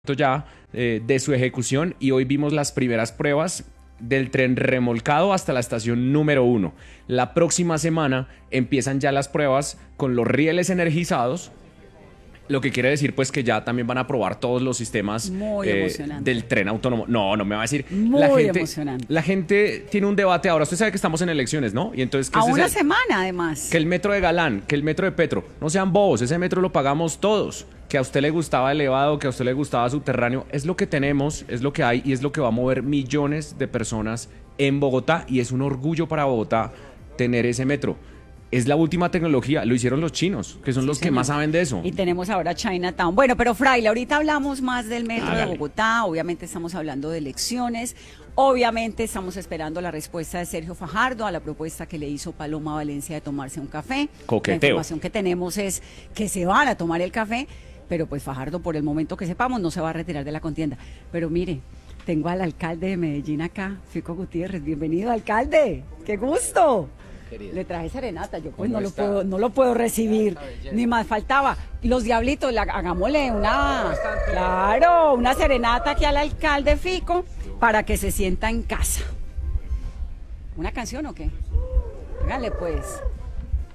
ya de su ejecución y hoy vimos las primeras pruebas del tren remolcado hasta la estación número 1. La próxima semana empiezan ya las pruebas con los rieles energizados, lo que quiere decir pues que ya también van a probar todos los sistemas del tren autónomo. No me va a decir. Muy emocionante. La gente tiene un debate ahora. Usted sabe que estamos en elecciones, ¿no? Y entonces, a una semana, además. Que el metro de Galán, que el metro de Petro. No sean bobos, ese metro lo pagamos todos. Que a usted le gustaba elevado, que a usted le gustaba subterráneo. Es lo que tenemos, es lo que hay y es lo que va a mover millones de personas en Bogotá. Y es un orgullo para Bogotá tener ese metro. Es la última tecnología, lo hicieron los chinos, que son los que más saben de eso. Y tenemos ahora Chinatown. Bueno, pero Fraile, ahorita hablamos más del metro de Bogotá, obviamente estamos hablando de elecciones, obviamente estamos esperando la respuesta de Sergio Fajardo a la propuesta que le hizo Paloma Valencia de tomarse un café. Coqueteo. La información que tenemos es que se van a tomar el café, pero pues Fajardo, por el momento que sepamos, no se va a retirar de la contienda. Pero mire, tengo al alcalde de Medellín acá, Fico Gutiérrez. Bienvenido, alcalde. ¡Qué gusto! Querida. Le traje serenata, yo pues no lo puedo recibir, ni más faltaba. Los diablitos, hagámosle una serenata aquí al alcalde Fico para que se sienta en casa. ¿Una canción o qué? Hágale pues.